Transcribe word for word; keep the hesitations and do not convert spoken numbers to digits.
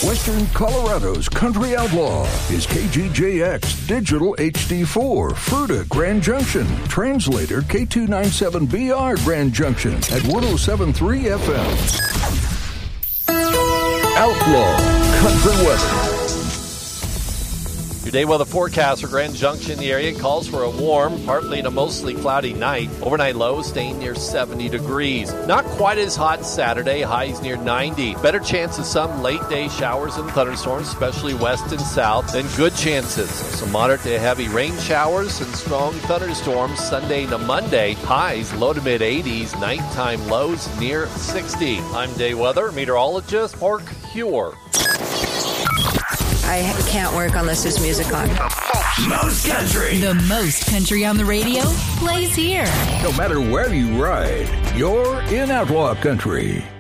Western Colorado's country outlaw is K G J X Digital H D four, Fruita, Grand Junction. Translator K two ninety-seven B R, Grand Junction at one oh seven point three F M. Outlaw Country Weather. Your day weather forecast for Grand Junction in the area calls for a warm, partly to mostly cloudy night. Overnight lows staying near seventy degrees. Not quite as hot Saturday, highs near ninety. Better chance of some late day showers and thunderstorms, especially west and south. Then good chances of some moderate to heavy rain showers and strong thunderstorms Sunday into Monday. Highs low to mid eighties, nighttime lows near sixty. I'm day weather meteorologist Mark Huer. I can't work unless there's music on. Most country. The most country on the radio plays here. No matter where you ride, you're in Outlaw Country.